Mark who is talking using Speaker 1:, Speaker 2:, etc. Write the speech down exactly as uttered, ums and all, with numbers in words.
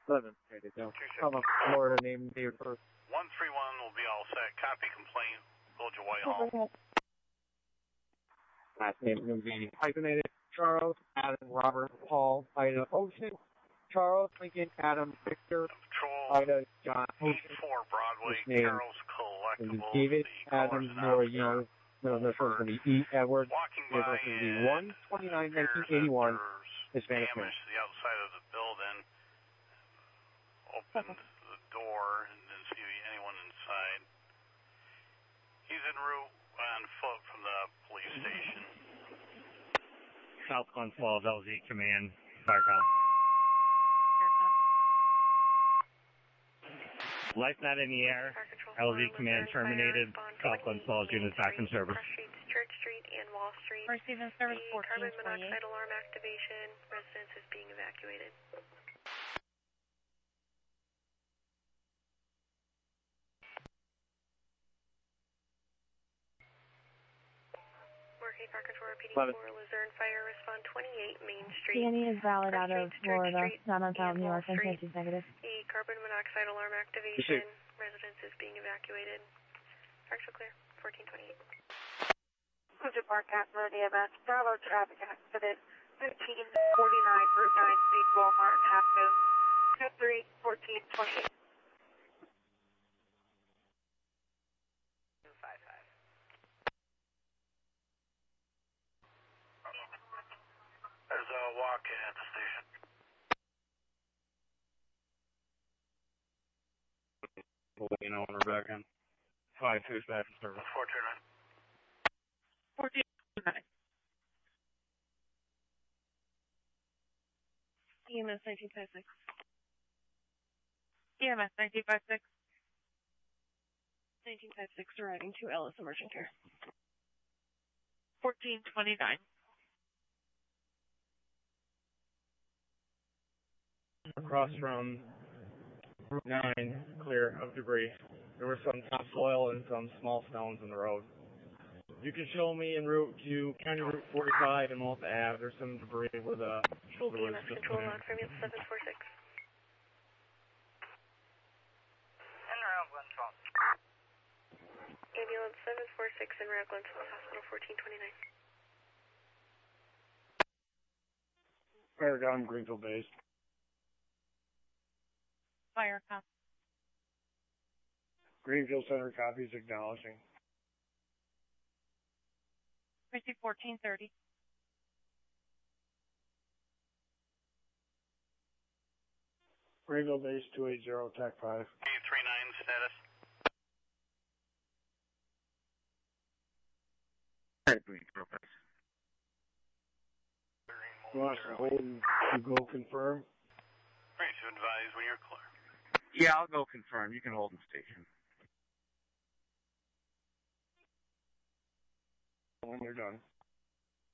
Speaker 1: Eleven. Ready to go. Come on, Florida, name and date of birth.
Speaker 2: One three one will be all set. Copy complaint. Village of Whitehall.
Speaker 1: Last name will be hyphenated. Charles, Adam, Robert, Paul, Ida, Ocean. Charles, Lincoln, Adam, Victor,
Speaker 2: Patrol.
Speaker 1: Ida, John, Ocean.
Speaker 2: four Broadway.
Speaker 1: His name
Speaker 2: Carol's Collectibles.
Speaker 1: David,
Speaker 2: The
Speaker 1: Adam,
Speaker 2: caller's
Speaker 1: Nora,
Speaker 2: announced
Speaker 1: Young. No, this one's going to be E. Edward.
Speaker 2: Walking
Speaker 1: This
Speaker 2: by
Speaker 1: one's going to be
Speaker 2: and
Speaker 1: one twenty-nine nineteen eighty-one. Hispanic
Speaker 2: damage
Speaker 1: man.
Speaker 2: to the outside of the building. Opened the door and didn't see anyone inside. He's en route on foot from the police station.
Speaker 3: South Glen Falls, L Z Command, Firecom. Life not in the air, L Z Command terminated, South Glen Falls units back in service.
Speaker 4: Church Street and Wall Street.
Speaker 5: Receiving service
Speaker 4: the carbon monoxide alarm activation. Residence is being evacuated. Working Park Controller P D four, Luzerne Fire, respond twenty-eight Main Street.
Speaker 5: Danny is valid out of Florida, not on South New York, and
Speaker 4: Street.
Speaker 5: safety negative.
Speaker 4: The carbon monoxide alarm activation. Residence is being evacuated. Partial clear, fourteen twenty-eight.
Speaker 6: Central Park, Castle, D M S, Bravo traffic accident, fifteen forty-nine, Route nine, Speed Walmart, half moon, two three, fourteen twenty-eight.
Speaker 4: two five five.
Speaker 2: There's a walk-in at the station.
Speaker 3: You know, when we're back in. five two is back in service.
Speaker 2: four two nine.
Speaker 6: fourteen twenty-nine.
Speaker 5: E M S nineteen fifty-six.
Speaker 6: E M S nineteen fifty-six.
Speaker 5: nineteen fifty-six arriving to Ellis Emergent Care.
Speaker 6: fourteen twenty-nine.
Speaker 1: Across from Route nine, clear of debris. There was some topsoil and some small stones in the road. You can show me en route to County Route forty-five and Malta Ave. There's some debris where the shoulder
Speaker 4: E M
Speaker 1: was
Speaker 4: S
Speaker 1: just
Speaker 4: control
Speaker 1: in.
Speaker 4: log from seven four six.
Speaker 6: En route, Glen Falls.
Speaker 4: Ambulance seven four six en route, Glen Falls Hospital, fourteen twenty-nine.
Speaker 1: Paragon, Greenville base.
Speaker 5: Fire cop.
Speaker 1: Greenville Center copies acknowledging.
Speaker 5: Receive fourteen thirty.
Speaker 1: Greenville base two eighty, Tech five.
Speaker 2: eight three nine status.
Speaker 1: You want us to hold and you go confirm?
Speaker 2: Ready to advise when you're clear.
Speaker 3: Yeah, I'll go confirm. You can hold the station.
Speaker 1: When you're done.